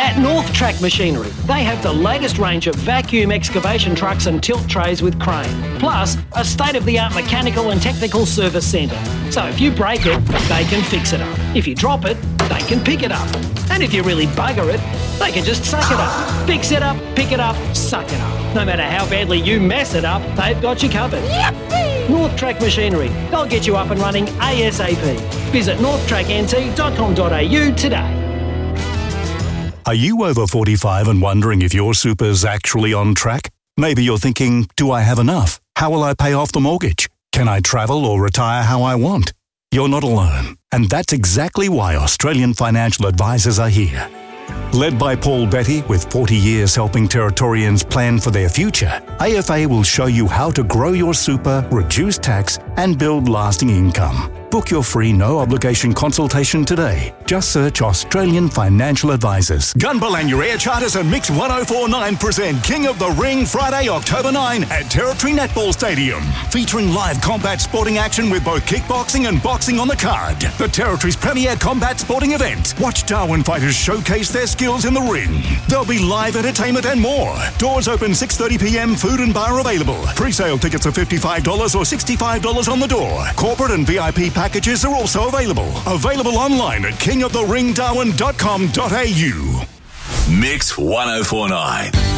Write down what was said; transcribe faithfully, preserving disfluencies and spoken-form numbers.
At North Track Machinery, they have the latest range of vacuum excavation trucks and tilt trays with crane, plus a state-of-the-art mechanical and technical service centre. So if you break it, they can fix it up. If you drop it, they can pick it up. And if you really bugger it, they can just suck it up. Fix it up, pick it up, suck it up. No matter how badly you mess it up, they've got you covered. Yippee! North Track Machinery. They'll get you up and running ASAP. Visit north track n t dot com dot a u today. Are you over forty-five and wondering if your super's actually on track? Maybe you're thinking, do I have enough? How will I pay off the mortgage? Can I travel or retire how I want? You're not alone. And that's exactly why Australian Financial Advisors are here. Led by Paul Betty, with forty years helping Territorians plan for their future, A F A will show you how to grow your super, reduce tax, and build lasting income. Book your free no-obligation consultation today. Just search Australian Financial Advisors. Gunbalangur Air Charters and Mix one oh four point nine present King of the Ring Friday, October ninth at Territory Netball Stadium. Featuring live combat sporting action with both kickboxing and boxing on the card. The Territory's premier combat sporting event. Watch Darwin fighters showcase their skills in the ring. There'll be live entertainment and more. Doors open six thirty p m, food and bar available. Pre-sale tickets are fifty-five dollars or sixty-five dollars on the door. Corporate and V I P packages are also available. Available online at king of the ring darwin dot com dot a u. Mix one oh four point nine.